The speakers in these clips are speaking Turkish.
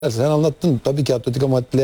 Sen anlattın. Tabii ki Atletico Madrid'le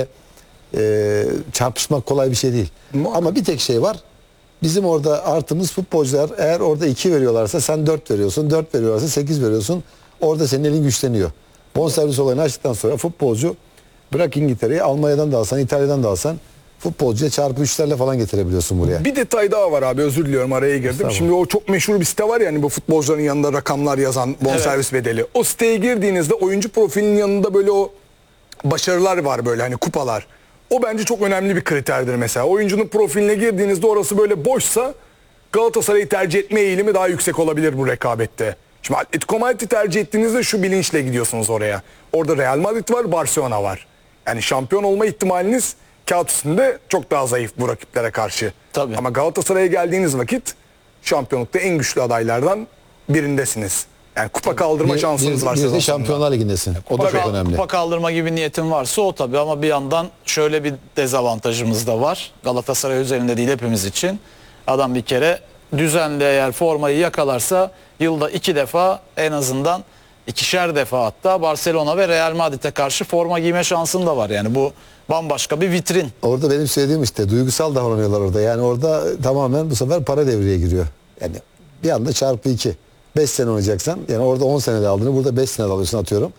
çarpışmak kolay bir şey değil. Ama bir tek şey var. Bizim orada artımız futbolcular eğer orada 2 veriyorlarsa sen 4 veriyorsun. 4 veriyorlarsa 8 veriyorsun. Orada senin elin güçleniyor. Bonservis olayını açtıktan sonra futbolcu bırak İngiltere'yi Almanya'dan da alsan, İtalya'dan da alsan futbolcuya çarpı 3'lerle falan getirebiliyorsun buraya. Bir detay daha var abi, özür diliyorum araya girdim. Şimdi o çok meşhur bir site var ya hani bu futbolcuların yanında rakamlar yazan bonservis bedeli. O siteye girdiğinizde oyuncu profilinin yanında böyle o başarılar var, böyle hani kupalar. O bence çok önemli bir kriterdir mesela. Oyuncunun profiline girdiğinizde orası böyle boşsa Galatasaray'ı tercih etme eğilimi daha yüksek olabilir bu rekabette. Şimdi Atletico Madrid'i tercih ettiğinizde şu bilinçle gidiyorsunuz oraya. Orada Real Madrid var, Barcelona var. Yani şampiyon olma ihtimaliniz kağıt üstünde çok daha zayıf bu rakiplere karşı. Tabii. Ama Galatasaray'a geldiğiniz vakit şampiyonlukta en güçlü adaylardan birindesiniz. Yani kupa kaldırma şansınız var. Bir de Şampiyonlar Ligi'ndesin. O da çok önemli. Kupa kaldırma gibi niyetin varsa o tabii, ama bir yandan şöyle bir dezavantajımız da var. Galatasaray üzerinde değil, hepimiz için. Adam bir kere düzenli eğer formayı yakalarsa yılda 2 defa, en azından 2'şer defa hatta Barcelona ve Real Madrid'e karşı forma giyme şansın da var. Yani bu bambaşka bir vitrin. Orada benim söylediğim işte duygusal davranıyorlar orada. Yani orada tamamen bu sefer para devreye giriyor. Yani bir anda çarpı 2. 5 sene oynayacaksan yani orada 10 senede aldığını burada 5 senede alıyorsun, atıyorum.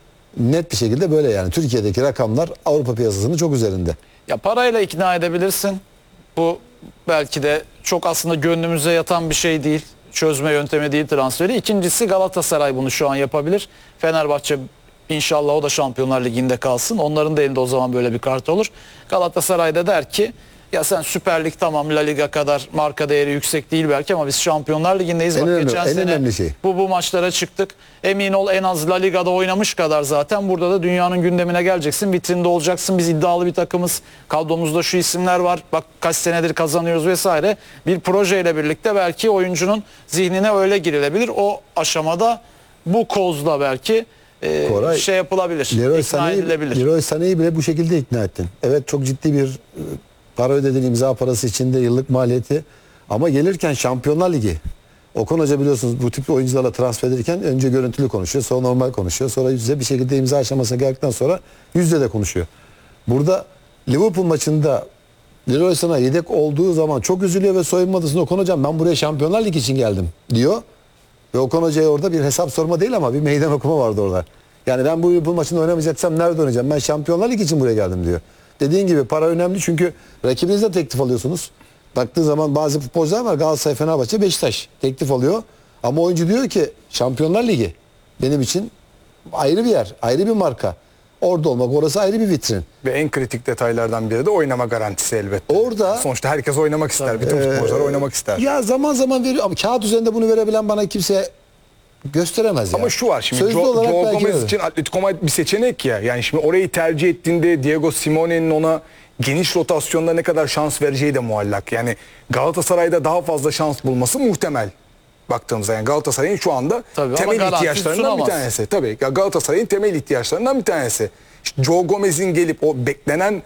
Net bir şekilde böyle yani. Türkiye'deki rakamlar Avrupa piyasasının çok üzerinde. Ya parayla ikna edebilirsin. Bu belki de çok aslında gönlümüze yatan bir şey değil. Çözme yöntemi değil transferi. İkincisi, Galatasaray bunu şu an yapabilir. Fenerbahçe inşallah o da Şampiyonlar Ligi'nde kalsın. Onların da elinde o zaman böyle bir kart olur. Galatasaray da der ki ya sen Süper Lig tamam, La Liga kadar marka değeri yüksek değil belki ama biz Şampiyonlar Ligi'ndeyiz. Bak geçen sene şey. bu maçlara çıktık. Emin ol en az La Liga'da oynamış kadar zaten burada da dünyanın gündemine geleceksin. Vitrinde olacaksın. Biz iddialı bir takımız. Kadromuzda şu isimler var. Bak kaç senedir kazanıyoruz vesaire. Bir projeyle birlikte belki oyuncunun zihnine öyle girilebilir. O aşamada bu kozla belki Koray, şey yapılabilir. İkna edilebilir. Leroy Sané'yi bile bu şekilde ikna ettin. Evet, çok ciddi bir para ödedin, imza parası içinde yıllık maliyeti. Ama gelirken Şampiyonlar Ligi. Okan Hoca biliyorsunuz bu tip oyuncularla transfer ederken önce görüntülü konuşuyor, sonra normal konuşuyor. Sonra yüz yüze bir şekilde imza aşamasına geldikten sonra yüz yüze de konuşuyor. Burada Liverpool maçında Leroy Sané yedek olduğu zaman çok üzülüyor ve soyunma odasında Okan Hocam ben buraya Şampiyonlar Ligi için geldim diyor. Ve Okan Hoca'ya orada bir hesap sorma değil ama bir meydan okuma vardı orada. Yani ben bu Liverpool maçında oynamayacaksam nerede oynayacağım? Ben Şampiyonlar Ligi için buraya geldim diyor. Dediğin gibi para önemli çünkü rakibinizden teklif alıyorsunuz. Baktığın zaman bazı futbolcular var, Galatasaray, Fenerbahçe, Beşiktaş teklif alıyor. Ama oyuncu diyor ki Şampiyonlar Ligi benim için ayrı bir yer, ayrı bir marka. Orada olmak, orası ayrı bir vitrin. Ve en kritik detaylardan biri de oynama garantisi elbette. Orada sonuçta herkes oynamak ister. Bütün futbolcular oynamak ister. Ya zaman zaman veriyor ama kağıt üzerinde bunu verebilen bana kimse gösteremez ya. Ama şu var şimdi, Sözlü Joe olarak belki Gomez öyle. için Atletico Madrid bir seçenek ya. Yani şimdi orayı tercih ettiğinde Diego Simeone'nin ona geniş rotasyonda ne kadar şans vereceği de muallak. Yani Galatasaray'da daha fazla şans bulması muhtemel. Baktığımızda yani Galatasaray'ın şu anda Tabii, temel ama ihtiyaçlarından bir sunamaz. tanesi. Tabii Galatasaray'ın temel ihtiyaçlarından bir tanesi. İşte Joe Gomez'in gelip o beklenen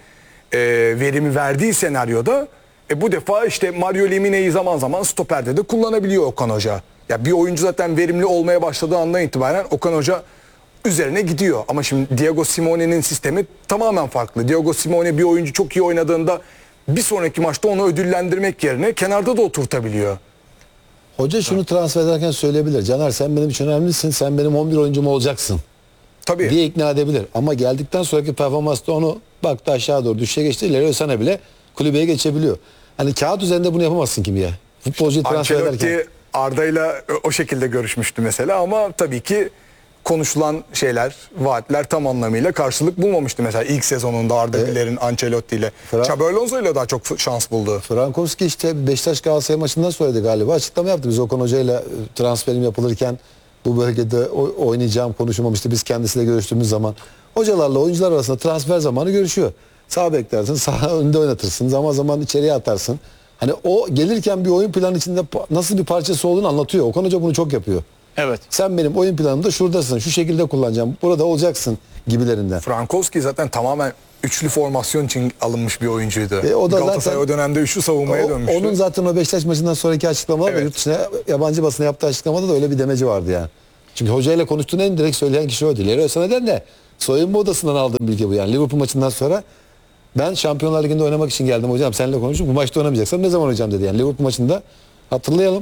verimi verdiği senaryoda bu defa işte Mario Lemine'yi zaman zaman stoperde de kullanabiliyor Okan Hoca. Ya bir oyuncu zaten verimli olmaya başladığı andan itibaren Okan Hoca üzerine gidiyor. Ama şimdi Diego Simeone'nin sistemi tamamen farklı. Diego Simeone bir oyuncu çok iyi oynadığında bir sonraki maçta onu ödüllendirmek yerine kenarda da oturtabiliyor. Hoca şunu transfer ederken söyleyebilir. Caner sen benim için önemlisin. Sen benim 11 oyuncum olacaksın. Tabii. Diye ikna edebilir. Ama geldikten sonraki performansta onu baktı aşağı doğru düşe geçti. Leroy Sané bile kulübeye geçebiliyor. Hani kağıt üzerinde bunu yapamazsın kimya. Futbolcuyu transfer ederken. Ancelotti Arda'yla o şekilde görüşmüştü mesela ama tabii ki konuşulan şeyler, vaatler tam anlamıyla karşılık bulmamıştı. Mesela ilk sezonunda Arda Güler'in Ancelotti ile. Xabi Alonso ile daha çok şans buldu. Frankowski işte Beşiktaş Galatasaray maçından söyledi galiba. Açıklama yaptı. Biz Okan Hoca ile transferim yapılırken bu bölgede oynayacağım konuşulmamıştı. Biz kendisiyle görüştüğümüz zaman hocalarla oyuncular arasında transfer zamanı görüşüyor. Sağ beklersin, sağ önde oynatırsın. Zaman zaman içeriye atarsın. Hani o gelirken bir oyun planı içinde nasıl bir parçası olduğunu anlatıyor. Okan Hoca bunu çok yapıyor. Evet. Sen benim oyun planımda şuradasın, şu şekilde kullanacağım, burada olacaksın gibilerinden. Frankowski zaten tamamen üçlü formasyon için alınmış bir oyuncuydu. O da Galatasaray zaten, o dönemde üçlü savunmaya dönmüştü. Onun zaten o Beşiktaş maçından sonraki açıklamada da yurt dışına yabancı basına yaptığı açıklamada da öyle bir demeci vardı yani. Çünkü hocayla konuştuğunu en direkt söyleyen kişi oydu. Leroy Sané'den de soyunma odasından aldığım bilgi bu yani. Liverpool maçından sonra ben Şampiyonlar Ligi'nde oynamak için geldim hocam, seninle konuşup bu maçta oynamayacaksam ne zaman oynayacağım dedi. Yani Liverpool maçında hatırlayalım.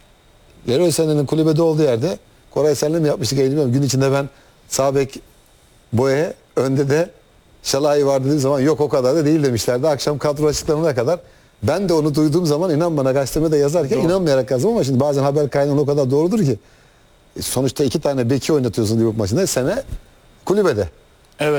Leroy Sané'nin kulübede olduğu yerde Koray senle mi yapmıştık bilmiyorum. Gün içinde ben sağ bek Boye, önde de Şalai var dediğim zaman yok o kadar da değil demişlerdi. Akşam kadro açıklamana kadar. Ben de onu duyduğum zaman inan bana gazetemde yazarken inanmayarak yazdım ama şimdi bazen haber kaynağı o kadar doğrudur ki. Sonuçta 2 tane beki oynatıyorsun Liverpool maçında. Sene kulübede. Evet.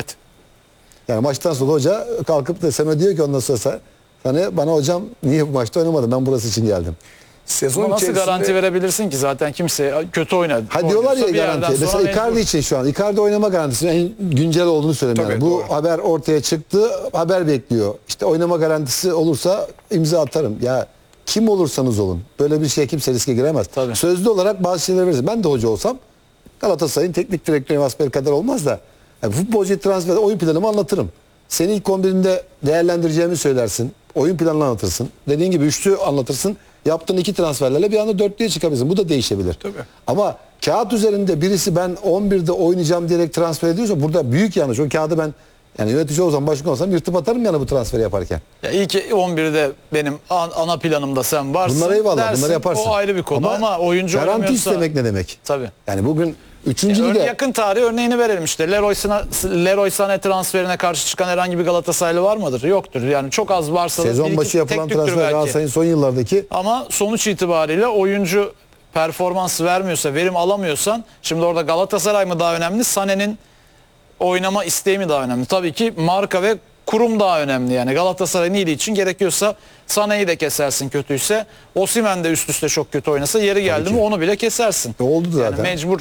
Yani maçtan sonra hoca kalkıp da Sene diyor ki ondan sonra hani bana hocam niye bu maçta oynamadım, ben burası için geldim. Sezon Ama nasıl içerisinde garanti verebilirsin ki zaten kimse kötü oynadı. Ha diyorlar ya Oynuyorsa bir yerden garanti. sonra Mesela Icardi mecbur. için şu an. Icardi oynama garantisi en güncel olduğunu söyleyeyim. Tabii, Yani. Bu doğru. haber ortaya çıktı. Haber bekliyor. İşte oynama garantisi olursa imza atarım. Ya kim olursanız olun. Böyle bir şeye kimse riske giremez. Tabii. Sözlü olarak bazı şeyler veririz. Ben de hoca olsam Galatasaray'ın teknik direktörü Asper kadar olmaz da yani futbolcu transfer oyun planımı anlatırım. Seni ilk 11'inde değerlendireceğimi söylersin. Oyun planını anlatırsın. Dediğin gibi üçlü anlatırsın. Yaptığın 2 transferlerle bir anda 4'lüye çıkabilirsin. Bu da değişebilir. Tabii. Ama kağıt üzerinde birisi ben 11'de oynayacağım diyerek transfer ediyorsa burada büyük yanlış. O kağıdı ben yani yönetici olsam, başkan olsam yırtıp atarım yani bu transferi yaparken. Ya iyi ki 11'de benim ana planımda sen varsın. Bunlar eyvallah, dersin, bunları yaparsın. O ayrı bir konu ama oyuncu garanti oynamıyorsa... istemek ne demek? Tabii. Yani bugün 3. lige Yakın tarih örneğini verelim işte. Leroy Sané transferine karşı çıkan herhangi bir Galatasaraylı var mıdır? Yoktur. Yani çok az varsa da bir sezon iki başı yapılan tek tüktür transfer belki. Galatasaray'ın son yıllardaki Ama sonuç itibariyle oyuncu performans vermiyorsa, verim alamıyorsan, şimdi orada Galatasaray mı daha önemli, Sané'nin oynama isteği mi daha önemli? Tabii ki marka ve kurum daha önemli. Yani Galatasaray'ın iyiliği için gerekiyorsa Sané'yi de kesersin kötüyse. Osimhen de üst üste çok kötü oynasa yeri geldi mi onu bile kesersin. oldu zaten. Yani mecbur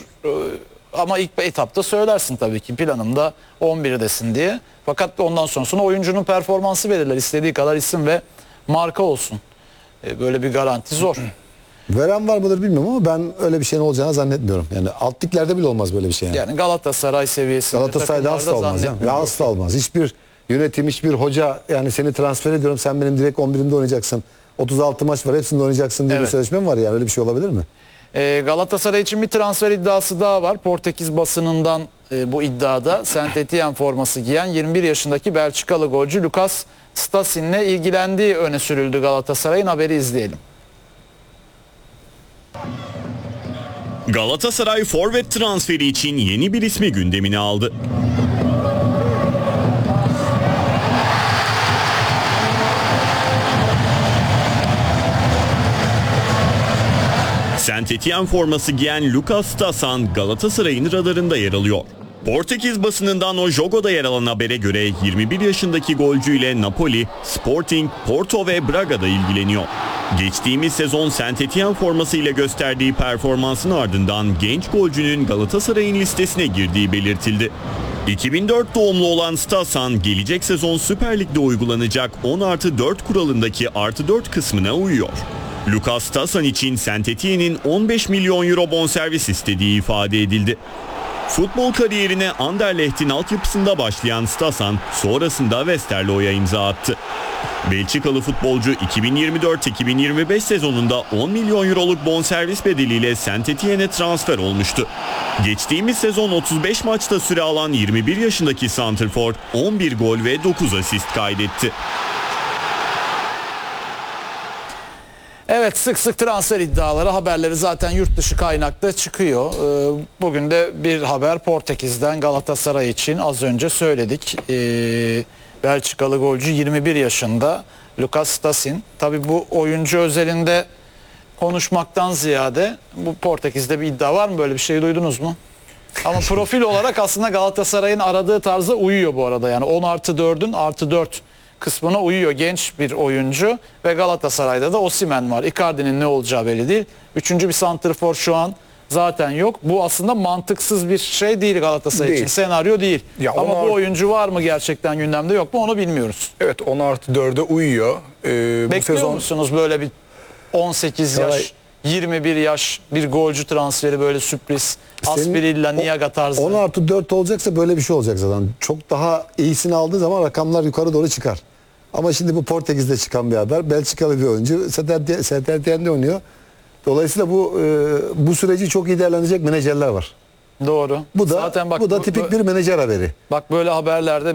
ama ilk etapta söylersin tabii ki planımda 11'desin diye. Fakat ondan sonrasında oyuncunun performansı belirler. İstediği kadar isim ve marka olsun. Böyle bir garanti zor. veren var mıdır bilmiyorum ama ben öyle bir şeyin olacağını zannetmiyorum. Yani alt liglerde bile olmaz böyle bir şey. Yani Galatasaray seviyesinde Galatasaray'da asla takımlarda olmaz. Ya. zannetmiyorum. Asla olmaz. Hiçbir yönetim, hiçbir hoca yani seni transfer ediyorum, sen benim direkt 11'imde oynayacaksın. 36 maç var, hepsinde oynayacaksın diye bir Evet. sözleşme mi var yani? Öyle bir şey olabilir mi? Galatasaray için bir transfer iddiası daha var. Portekiz basınından bu iddiada Saint Etienne forması giyen 21 yaşındaki Belçikalı golcü Lucas Stasin'le ilgilendiği öne sürüldü Galatasaray'ın, haberi izleyelim. Galatasaray forvet transferi için yeni bir ismi gündemine aldı. Saint Etienne forması giyen Lucas Stasan Galatasaray'ın radarında yer alıyor. Portekiz basınından O Jogo'da yer alan habere göre 21 yaşındaki golcüyle Napoli, Sporting, Porto ve Braga'da ilgileniyor. Geçtiğimiz sezon Saint Etienne formasıyla gösterdiği performansın ardından genç golcünün Galatasaray'ın listesine girdiği belirtildi. 2004 doğumlu olan Stasan gelecek sezon Süper Lig'de uygulanacak 10+4 kuralındaki +4 kısmına uyuyor. Lucas Stasan için Saint Etienne'in 15 milyon euro bonservis istediği ifade edildi. Futbol kariyerine Anderlecht'in altyapısında başlayan Stasan sonrasında Westerlo'ya imza attı. Belçikalı futbolcu 2024-2025 sezonunda 10 milyon euroluk bonservis bedeliyle Saint Etienne'e transfer olmuştu. Geçtiğimiz sezon 35 maçta süre alan 21 yaşındaki santrfor 11 gol ve 9 asist kaydetti. Evet, sık sık transfer iddiaları, haberleri zaten yurt dışı kaynakta çıkıyor. Bugün de bir haber Portekiz'den Galatasaray için, az önce söyledik. Belçikalı golcü 21 yaşında Lucas Stasin. Tabii bu oyuncu özelinde konuşmaktan ziyade bu Portekiz'de bir iddia var mı, böyle bir şey duydunuz mu? Ama profil olarak aslında Galatasaray'ın aradığı tarza uyuyor bu arada. Yani 10+4'ün +4 kısmına uyuyor, genç bir oyuncu ve Galatasaray'da da Osimhen var. Icardi'nin ne olacağı belli değil. Üçüncü bir santrfor şu an zaten yok. Bu aslında mantıksız bir şey değil Galatasaray için. Değil. Senaryo değil. Ya ama onlar- bu oyuncu var mı gerçekten gündemde, yok mu onu bilmiyoruz. Evet 10+4'e uyuyor. Bu Bekliyor sezon musunuz böyle bir 18 Saray- yaş, 21 yaş bir golcü transferi, böyle sürpriz Aspirilla, Niaga tarzı? 10+4 olacaksa böyle bir şey olacak zaten. Çok daha iyisini aldığı zaman rakamlar yukarı doğru çıkar. Ama şimdi bu Portekiz'de çıkan bir haber. Belçikalı bir oyuncu. Saint Etienne'de oynuyor. Dolayısıyla bu süreci çok iyi değerlendirecek menajerler var. Doğru. Bu da Zaten bak, bu da tipik bir menajer haberi. bak böyle haberlerde